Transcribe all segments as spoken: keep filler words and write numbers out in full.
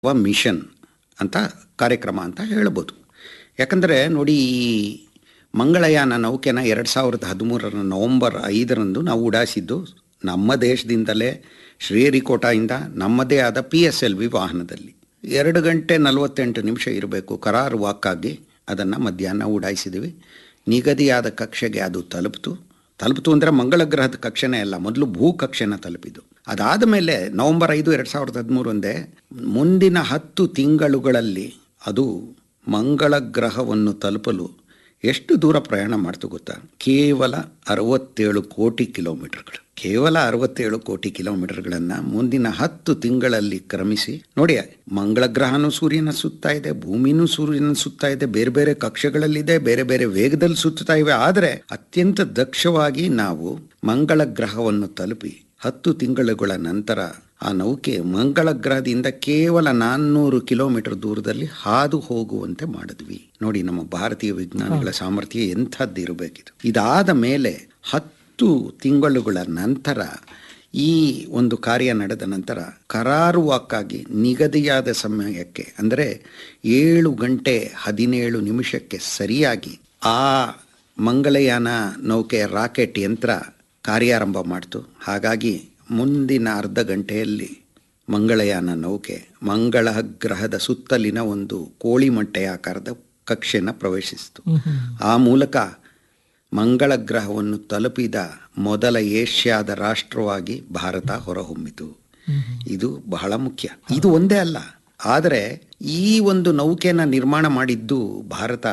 ವ ಮಿಷನ್ ಅಂತ ಕಾರ್ಯಕ್ರಮ ಅಂತ ಹೇಳ್ಬೋದು. ಯಾಕಂದರೆ ನೋಡಿ, ಈ ಮಂಗಳಯಾನ ನೌಕೆನ ಎರಡು ಸಾವಿರದ ಹದಿಮೂರರ ನವಂಬರ್ ಐದರಂದು ನಾವು ಉಡಾಯಿಸಿದ್ದು ನಮ್ಮ ದೇಶದಿಂದಲೇ ಶ್ರೀಹರಿಕೋಟಾಯಿಂದ ನಮ್ಮದೇ ಆದ ಪಿ ಎಸ್ ಎಲ್ ವಿ ವಾಹನದಲ್ಲಿ. ಎರಡು ಗಂಟೆ ನಲವತ್ತೆಂಟು ನಿಮಿಷ ಇರಬೇಕು ಕರಾರು ವಾಕ್ಕಾಗಿ ಅದನ್ನು ಮಧ್ಯಾಹ್ನ ಉಡಾಯಿಸಿದ್ವಿ. ನಿಗದಿಯಾದ ಕಕ್ಷೆಗೆ ಅದು ತಲುಪಿತು ತಲುಪಿತು ಅಂದರೆ ಮಂಗಳ ಗ್ರಹದ ಕಕ್ಷೆನೇ ಅಲ್ಲ, ಮೊದಲು ಭೂ ಕಕ್ಷೆನ ತಲುಪಿದ್ದು. ಅದಾದ ಮೇಲೆ ನವಂಬರ್ ಐದು ಎರಡು ಸಾವಿರದ ಹದಿಮೂರಂದೇ ಮುಂದಿನ ಹತ್ತು ತಿಂಗಳುಗಳಲ್ಲಿ ಅದು ಮಂಗಳ ಗ್ರಹವನ್ನು ತಲುಪಲು ಎಷ್ಟು ದೂರ ಪ್ರಯಾಣ ಮಾಡ್ತು ಗೊತ್ತಾ? ಕೇವಲ ಅರವತ್ತೇಳು ಕೋಟಿ ಕಿಲೋಮೀಟರ್ಗಳು. ಕೇವಲ ಅರವತ್ತೇಳು ಕೋಟಿ ಕಿಲೋಮೀಟರ್ಗಳನ್ನು ಮುಂದಿನ ಹತ್ತು ತಿಂಗಳಲ್ಲಿ ಕ್ರಮಿಸಿ ನೋಡಿ, ಮಂಗಳ ಗ್ರಹನೂ ಸೂರ್ಯನ ಸುತ್ತಾ ಇದೆ, ಭೂಮಿನೂ ಸೂರ್ಯನ ಸುತ್ತಾ ಇದೆ, ಬೇರೆ ಬೇರೆ ಕಕ್ಷೆಗಳಲ್ಲಿದೆ, ಬೇರೆ ಬೇರೆ ವೇಗದಲ್ಲಿ ಸುತ್ತಾ ಇವೆ. ಆದರೆ ಅತ್ಯಂತ ದಕ್ಷವಾಗಿ ನಾವು ಮಂಗಳ ಗ್ರಹವನ್ನು ತಲುಪಿ ಹತ್ತು ತಿಂಗಳುಗಳ ನಂತರ ಆ ನೌಕೆ ಮಂಗಳ ಗ್ರಹದಿಂದ ಕೇವಲ ನಾನ್ನೂರು ಕಿಲೋಮೀಟರ್ ದೂರದಲ್ಲಿ ಹಾದು ಹೋಗುವಂತೆ ಮಾಡಿದ್ವಿ. ನೋಡಿ, ನಮ್ಮ ಭಾರತೀಯ ವಿಜ್ಞಾನಿಗಳ ಸಾಮರ್ಥ್ಯ ಎಂಥದ್ದಿರಬೇಕಿದು. ಇದಾದ ಮೇಲೆ ಹತ್ತು ತಿಂಗಳುಗಳ ನಂತರ ಈ ಒಂದು ಕಾರ್ಯ ನಡೆದ ನಂತರ ಕರಾರುವಾಕ್ಕಾಗಿ ನಿಗದಿಯಾದ ಸಮಯಕ್ಕೆ ಅಂದರೆ ಏಳು ಗಂಟೆ ಹದಿನೇಳು ನಿಮಿಷಕ್ಕೆ ಸರಿಯಾಗಿ ಆ ಮಂಗಳಯಾನ ನೌಕೆ ರಾಕೆಟ್ ಯಂತ್ರ ಕಾರ್ಯಾರಂಭ ಮಾಡ್ತು. ಹಾಗಾಗಿ ಮುಂದಿನ ಅರ್ಧ ಗಂಟೆಯಲ್ಲಿ ಮಂಗಳಯಾನ ನೌಕೆ ಮಂಗಳ ಗ್ರಹದ ಸುತ್ತಲಿನ ಒಂದು ಕೋಳಿ ಮೊಟ್ಟೆ ಆಕಾರದ ಕಕ್ಷೆನ ಪ್ರವೇಶಿಸಿತು. ಆ ಮೂಲಕ ಮಂಗಳ ಗ್ರಹವನ್ನು ತಲುಪಿದ ಮೊದಲ ಏಷ್ಯಾದ ರಾಷ್ಟ್ರವಾಗಿ ಭಾರತ ಹೊರಹೊಮ್ಮಿತು. ಇದು ಬಹಳ ಮುಖ್ಯ. ಇದು ಒಂದೇ ಅಲ್ಲ, ಆದರೆ ಈ ಒಂದು ನೌಕೆನ ನಿರ್ಮಾಣ ಮಾಡಿದ್ದು ಭಾರತ.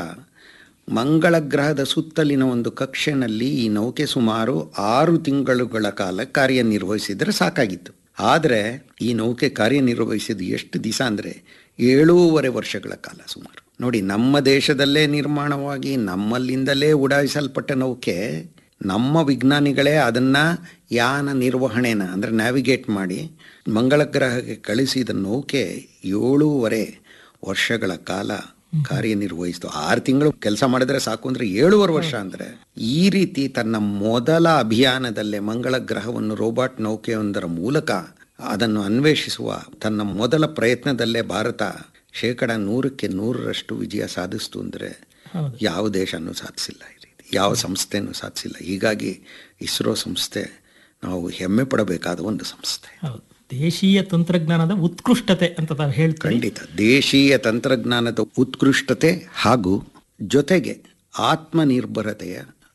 ಮಂಗಳ ಗ್ರಹದ ಸುತ್ತಲಿನ ಒಂದು ಕಕ್ಷೆನಲ್ಲಿ ಈ ನೌಕೆ ಸುಮಾರು ಆರು ತಿಂಗಳುಗಳ ಕಾಲ ಕಾರ್ಯನಿರ್ವಹಿಸಿದರೆ ಸಾಕಾಗಿತ್ತು. ಆದರೆ ಈ ನೌಕೆ ಕಾರ್ಯನಿರ್ವಹಿಸಿದ್ದು ಎಷ್ಟು ದಿವಸ ಅಂದರೆ ಏಳೂವರೆ ವರ್ಷಗಳ ಕಾಲ ಸುಮಾರು. ನೋಡಿ, ನಮ್ಮ ದೇಶದಲ್ಲೇ ನಿರ್ಮಾಣವಾಗಿ ನಮ್ಮಲ್ಲಿಂದಲೇ ಉಡಾಯಿಸಲ್ಪಟ್ಟ ನೌಕೆ, ನಮ್ಮ ವಿಜ್ಞಾನಿಗಳೇ ಅದನ್ನು ಯಾನ ನಿರ್ವಹಣೆನ ಅಂದರೆ ನ್ಯಾವಿಗೇಟ್ ಮಾಡಿ ಮಂಗಳ ಗ್ರಹಕ್ಕೆ ಕಳಿಸಿದ ನೌಕೆ ಏಳೂವರೆ ವರ್ಷಗಳ ಕಾಲ ಕಾರ್ಯನಿರ್ವಹಿಸ್ತು. ಆರು ತಿಂಗಳು ಕೆಲಸ ಮಾಡಿದ್ರೆ ಸಾಕು ಅಂದರೆ ಏಳುವರೆ ವರ್ಷ ಅಂದರೆ ಈ ರೀತಿ ತನ್ನ ಮೊದಲ ಅಭಿಯಾನದಲ್ಲೇ ಮಂಗಳ ಗ್ರಹವನ್ನು ರೋಬೋಟ್ ನೌಕೆಯೊಂದರ ಮೂಲಕ ಅದನ್ನು ಅನ್ವೇಷಿಸುವ ತನ್ನ ಮೊದಲ ಪ್ರಯತ್ನದಲ್ಲೇ ಭಾರತ ಶೇಕಡ ನೂರಕ್ಕೆ ನೂರರಷ್ಟು ವಿಜಯ ಸಾಧಿಸ್ತು ಅಂದರೆ ಯಾವ ದೇಶನೂ ಸಾಧಿಸಿಲ್ಲ, ಈ ರೀತಿ ಯಾವ ಸಂಸ್ಥೆನೂ ಸಾಧಿಸಿಲ್ಲ. ಹೀಗಾಗಿ ಇಸ್ರೋ ಸಂಸ್ಥೆ ನಾವು ಹೆಮ್ಮೆ ಪಡಬೇಕಾದ ಒಂದು ಸಂಸ್ಥೆ. ದೇಶೀಯ ತಂತ್ರಜ್ಞಾನದ ಉತ್ಕೃಷ್ಟತೆ ಅಂತ ತಾವು ಹೇಳ್ತೀವಿ. ಖಂಡಿತ ದೇಶೀಯ ತಂತ್ರಜ್ಞಾನದ ಉತ್ಕೃಷ್ಟತೆ ಹಾಗೂ ಜೊತೆಗೆ ಆತ್ಮನಿರ್ಭರತೆಯ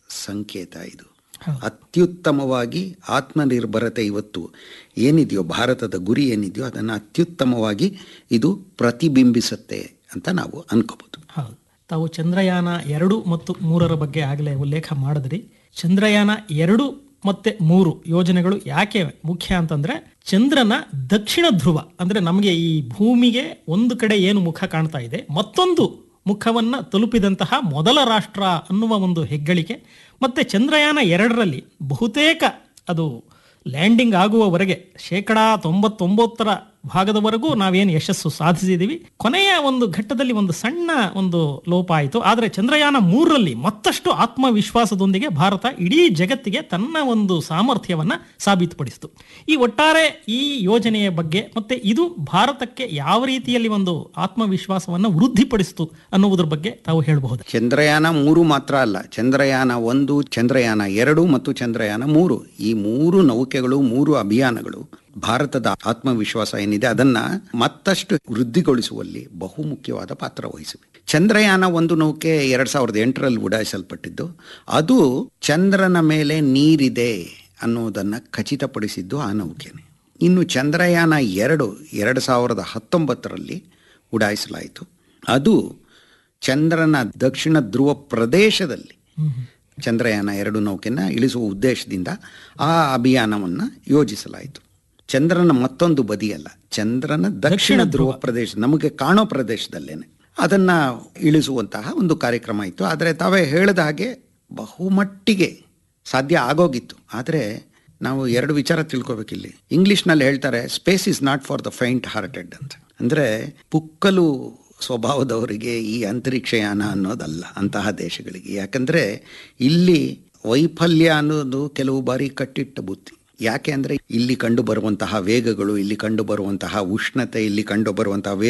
ಸಂಕೇತ ಇದು. ಅತ್ಯುತ್ತಮವಾಗಿ ಆತ್ಮನಿರ್ಭರತೆ ಇವತ್ತು ಏನಿದೆಯೋ, ಭಾರತದ ಗುರಿ ಏನಿದೆಯೋ ಅದನ್ನು ಅತ್ಯುತ್ತಮವಾಗಿ ಇದು ಪ್ರತಿಬಿಂಬಿಸುತ್ತೆ ಅಂತ ನಾವು ಅನ್ಕೋಬಹುದು. ಹೌದು, ತಾವು ಚಂದ್ರಯಾನ ಎರಡು ಮತ್ತು ಮೂರರ ಬಗ್ಗೆ ಆಗಲೇ ಉಲ್ಲೇಖ ಮಾಡಿದ್ರಿ. ಚಂದ್ರಯಾನ ಎರಡು ಮತ್ತೆ ಮೂರು ಯೋಜನೆಗಳು ಯಾಕೆ ಮುಖ್ಯ ಅಂತಂದ್ರೆ, ಚಂದ್ರನ ದಕ್ಷಿಣ ಧ್ರುವ ಅಂದ್ರೆ ನಮಗೆ ಈ ಭೂಮಿಗೆ ಒಂದು ಕಡೆ ಏನು ಮುಖ ಕಾಣ್ತಾ ಇದೆ, ಮತ್ತೊಂದು ಮುಖವನ್ನ ತಲುಪಿದಂತಹ ಮೊದಲ ರಾಷ್ಟ್ರ ಅನ್ನುವ ಒಂದು ಹೆಗ್ಗಳಿಕೆ. ಮತ್ತೆ ಚಂದ್ರಯಾನ ಎರಡರಲ್ಲಿ ಬಹುತೇಕ ಅದು ಲ್ಯಾಂಡಿಂಗ್ ಆಗುವವರೆಗೆ ಶೇಕಡ ತೊಂಬತ್ತೊಂಬತ್ತರ ಭಾಗದವರೆಗೂ ನಾವೇನು ಯಶಸ್ಸು ಸಾಧಿಸಿದ್ದೀವಿ. ಕೊನೆಯ ಒಂದು ಘಟ್ಟದಲ್ಲಿ ಒಂದು ಸಣ್ಣ ಒಂದು ಲೋಪ ಆಯಿತು. ಆದರೆ ಚಂದ್ರಯಾನ ಮೂರರಲ್ಲಿ ಮತ್ತಷ್ಟು ಆತ್ಮವಿಶ್ವಾಸದೊಂದಿಗೆ ಭಾರತ ಇಡೀ ಜಗತ್ತಿಗೆ ತನ್ನ ಒಂದು ಸಾಮರ್ಥ್ಯವನ್ನ ಸಾಬೀತುಪಡಿಸಿತು. ಈ ಒಟ್ಟಾರೆ ಈ ಯೋಜನೆಯ ಬಗ್ಗೆ ಮತ್ತೆ ಇದು ಭಾರತಕ್ಕೆ ಯಾವ ರೀತಿಯಲ್ಲಿ ಒಂದು ಆತ್ಮವಿಶ್ವಾಸವನ್ನು ವೃದ್ಧಿಪಡಿಸಿತು ಅನ್ನುವುದರ ಬಗ್ಗೆ ತಾವು ಹೇಳಬಹುದು. ಚಂದ್ರಯಾನ ಮೂರು ಮಾತ್ರ ಅಲ್ಲ, ಚಂದ್ರಯಾನ ಒಂದು, ಚಂದ್ರಯಾನ ಎರಡು ಮತ್ತು ಚಂದ್ರಯಾನ ಮೂರು, ಈ ಮೂರು ನೌಕೆಗಳು, ಮೂರು ಅಭಿಯಾನಗಳು ಭಾರತದ ಆತ್ಮವಿಶ್ವಾಸ ಏನಿದೆ ಅದನ್ನ ಮತ್ತಷ್ಟು ವೃದ್ಧಿಗೊಳಿಸುವಲ್ಲಿ ಬಹುಮುಖ್ಯವಾದ ಪಾತ್ರ ವಹಿಸಿವೆ. ಚಂದ್ರಯಾನ ಒಂದು ನೌಕೆ ಎರಡ್ ಸಾವಿರದ ಎಂಟರಲ್ಲಿ ಉಡಾಯಿಸಲ್ಪಟ್ಟಿದ್ದು. ಅದು ಚಂದ್ರನ ಮೇಲೆ ನೀರಿದೆ ಅನ್ನೋದನ್ನು ಖಚಿತಪಡಿಸಿದ್ದು ಆ ನೌಕೆನೆ. ಇನ್ನು ಚಂದ್ರಯಾನ ಎರಡು ಎರಡು ಸಾವಿರದ ಹತ್ತೊಂಬತ್ತರಲ್ಲಿ ಉಡಾಯಿಸಲಾಯಿತು. ಅದು ಚಂದ್ರನ ದಕ್ಷಿಣ ಧ್ರುವ ಪ್ರದೇಶದಲ್ಲಿ ಚಂದ್ರಯಾನ ಎರಡು ನೌಕೆನ ಇಳಿಸುವ ಉದ್ದೇಶದಿಂದ ಆ ಅಭಿಯಾನವನ್ನು ಯೋಜಿಸಲಾಯಿತು. ಚಂದ್ರನ ಮತ್ತೊಂದು ಬದಿಯಲ್ಲ, ಚಂದ್ರನ ದಕ್ಷಿಣ ಧ್ರುವ ಪ್ರದೇಶ, ನಮಗೆ ಕಾಣೋ ಪ್ರದೇಶದಲ್ಲೇನೆ ಅದನ್ನು ಇಳಿಸುವಂತಹ ಒಂದು ಕಾರ್ಯಕ್ರಮ ಇತ್ತು. ಆದರೆ ತಾವೇ ಹೇಳಿದ ಹಾಗೆ ಬಹುಮಟ್ಟಿಗೆ ಸಾಧ್ಯ ಆಗೋಗಿತ್ತು. ಆದರೆ ನಾವು ಎರಡು ವಿಚಾರ ತಿಳ್ಕೊಬೇಕಿಲ್ಲಿ. ಇಂಗ್ಲಿಷ್ನಲ್ಲಿ ಹೇಳ್ತಾರೆ, space is not for the ಫೈಂಟ್ hearted ಅಂತ. ಅಂದರೆ ಪುಕ್ಕಲು ಸ್ವಭಾವದವರಿಗೆ ಈ ಅಂತರಿಕ್ಷಯಾನ ಅನ್ನೋದಲ್ಲ ಅಂತಹ ದೇಶಗಳಿಗೆ. ಯಾಕಂದರೆ ಇಲ್ಲಿ ವೈಫಲ್ಯ ಅನ್ನೋದು ಕೆಲವು ಬಾರಿ ಕಟ್ಟಿಟ್ಟ ಬುತ್ತಿ. ಯಾಕೆ ಅಂದರೆ ಇಲ್ಲಿ ಕಂಡು ಬರುವಂತಹ ವೇಗಗಳು, ಇಲ್ಲಿ ಕಂಡು ಬರುವಂತಹ ಉಷ್ಣತೆ, ಇಲ್ಲಿ ಕಂಡು ಬರುವಂತಹ